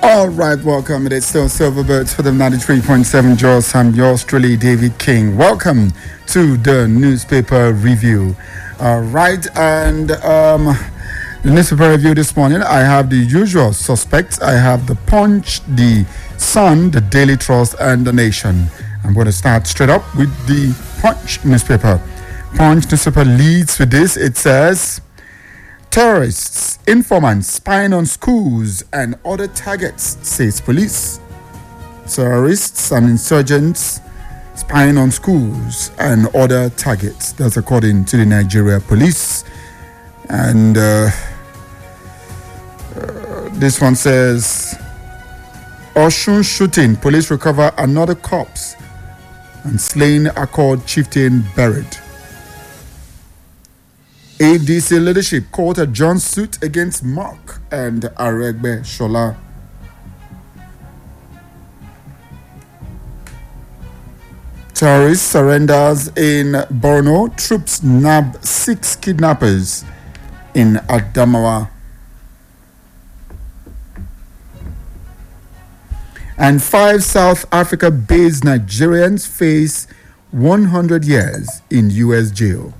All right, welcome. It is still Silverbirds for the 93.7 Jaws. I'm yours truly, David King. Welcome to the newspaper review. All right, and the newspaper review this morning, I have the usual suspects. I have the Punch, the Sun, the Daily Trust, and the Nation. I'm going to start straight up with the Punch newspaper. Punch newspaper leads with this. It says, terrorists, informants spying on schools and other targets, says police. Terrorists and insurgents spying on schools and other targets. That's according to the Nigeria police. And this one says, Oshun shooting, police recover another corpse and slain Accord chieftain buried. ADC leadership court adjourns suit against Mark and Aregbe Shola. Terrorist surrenders in Borno. Troops nab 6 kidnappers in Adamawa. And 5 South Africa-based Nigerians face 100 years in U.S. jail.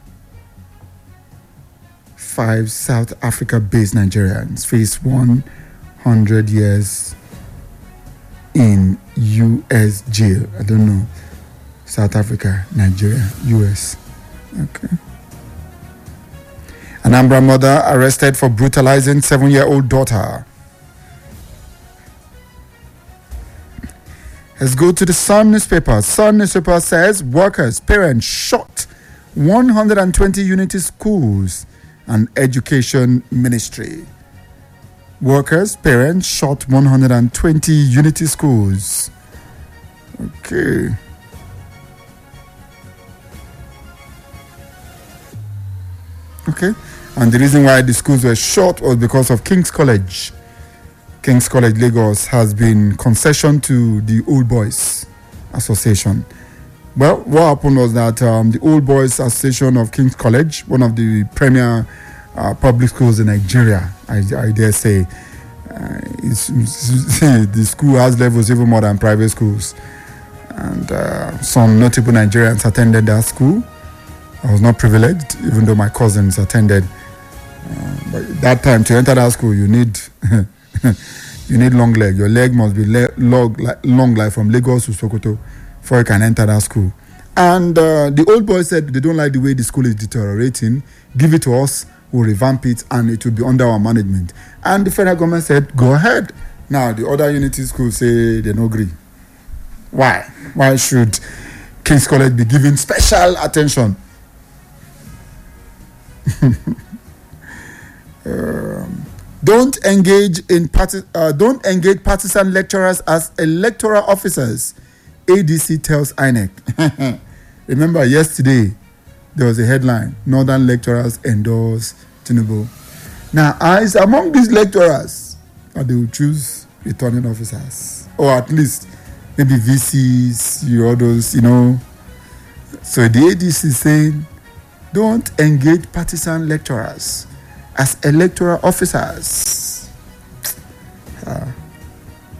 5 South Africa-based Nigerians face 100 years in U.S. jail. I don't know. South Africa, Nigeria, U.S. Okay. Anambra mother arrested for brutalizing 7-year-old daughter. Let's go to the Sun newspaper. Sun newspaper says workers, parents shot 120 Unity schools and education ministry. Workers, parents shot 120 Unity schools. Okay. Okay. And the reason why the schools were shot was because of King's College. King's College Lagos has been concession to the Old Boys Association. Well, what happened was that the Old Boys Association of King's College, one of the premier public schools in Nigeria, I dare say, the school has levels even more than private schools. And some notable Nigerians attended that school. I was not privileged, even though my cousins attended. But at that time, to enter that school, you need you need long leg. Your leg must be long like from Lagos to Sokoto before you can enter that school. And the old boys said they don't like the way the school is deteriorating. Give it to us, we'll revamp it, and it will be under our management. And the federal government said, go ahead. Now, the other Unity schools say they don't agree. Why? Why should King's College be given special attention? Don't engage partisan lecturers as electoral officers, ADC tells INEC. Remember yesterday there was a headline, Northern lecturers endorse Tinubu. Now, as among these lecturers, they will choose returning officers, or at least maybe VCs, all those, So the ADC is saying, don't engage partisan lecturers as electoral officers.